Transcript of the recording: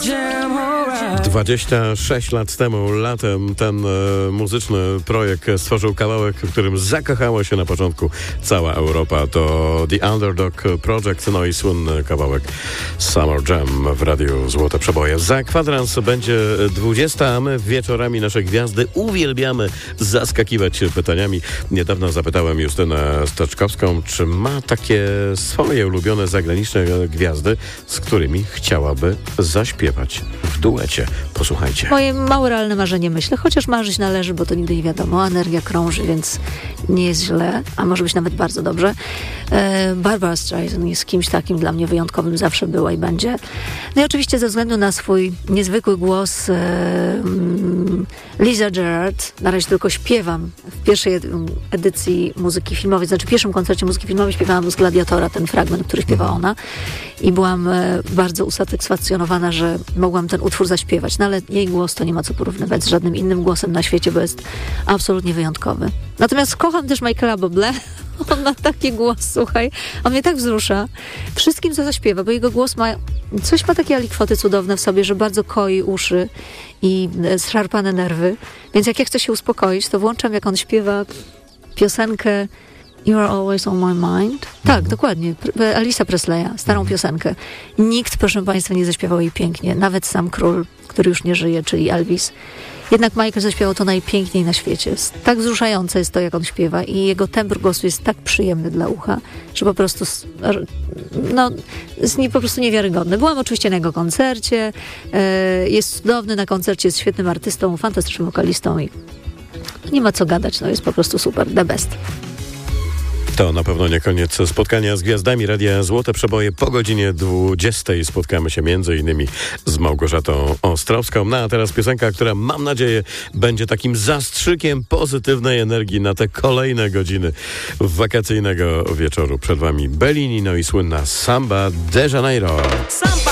26 lat temu, latem, ten muzyczny projekt stworzył kawałek, w którym zakochała się na początku cała Europa. To The Underdog Project, no i słynny kawałek Summer Jam w Radiu Złote Przeboje. Za kwadrans będzie 20, a my wieczorami nasze gwiazdy uwielbiamy zaskakiwać pytaniami. Niedawno zapytałem Justynę Steczkowską, czy ma takie swoje ulubione zagraniczne gwiazdy, z którymi chciałaby zaśpiewać w duecie. Posłuchajcie. Moje małe realne marzenie, myślę, chociaż marzyć należy, bo to nigdy nie wiadomo. Energia krąży, więc nie jest źle, a może być nawet bardzo dobrze. Barbara Streisand jest kimś takim dla mnie wyjątkowym, zawsze była i będzie. No i oczywiście ze względu na swój niezwykły głos Liza Gerard, na razie tylko śpiewam w pierwszej edycji muzyki filmowej, znaczy w pierwszym koncercie muzyki filmowej śpiewałam z Gladiatora, ten fragment, który śpiewa ona i byłam bardzo usatysfakcjonowana, że mogłam ten utwór zaśpiewać, no ale jej głos to nie ma co porównywać z żadnym innym głosem na świecie, bo jest absolutnie wyjątkowy. Natomiast kocham też Michaela Bublé. On ma taki głos, słuchaj. On mnie tak wzrusza. Wszystkim, co zaśpiewa, bo jego głos ma takie alikwoty cudowne w sobie, że bardzo koi uszy i zszarpane nerwy. Więc jak ja chcę się uspokoić, to włączam, jak on śpiewa piosenkę You Are Always On My Mind. Tak, dokładnie. Elvisa Presleya, starą piosenkę. Nikt, proszę Państwa, nie zaśpiewał jej pięknie. Nawet sam król, który już nie żyje, czyli Elvis. Jednak Michael zaśpiewał to najpiękniej na świecie. Tak wzruszające jest to, jak on śpiewa i jego tembr głosu jest tak przyjemny dla ucha, że po prostu jest po prostu niewiarygodny. Byłam oczywiście na jego koncercie. Jest cudowny na koncercie, jest świetnym artystą, fantastycznym wokalistą i nie ma co gadać. Jest po prostu super, the best. To na pewno nie koniec spotkania z gwiazdami Radia Złote Przeboje. Po godzinie 20 spotkamy się m.in. z Małgorzatą Ostrowską. No a teraz piosenka, która mam nadzieję będzie takim zastrzykiem pozytywnej energii na te kolejne godziny wakacyjnego wieczoru. Przed wami Bellini, no i słynna Samba de Janeiro.